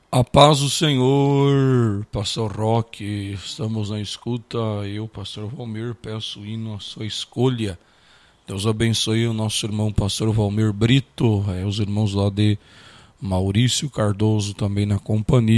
A paz do Senhor, Pastor Roque, estamos na escuta. Eu, Pastor Valmir, peço o hino à sua escolha. Deus abençoe o nosso irmão Pastor Valmir Brito, os irmãos lá de Maurício Cardoso também na companhia.